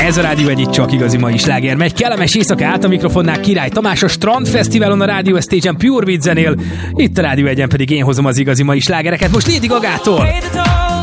Ez a Rádió Egy, itt csak igazi mai sláger megy. Kellemes éjszakát, a mikrofonnál Király Tamás, a Strandfesztiválon a Rádió Stage-en Pure Beat zenél. Itt a Rádió Egyen pedig én hozom az igazi mai slágereket. Most Lady Gagától